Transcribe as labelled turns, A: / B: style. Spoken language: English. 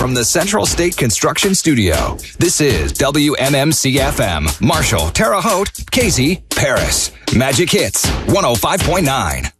A: from the Central State Construction Studio. This is WMMC-FM. Marshall, Terre Haute, Casey, Paris. Magic Hits 105.9.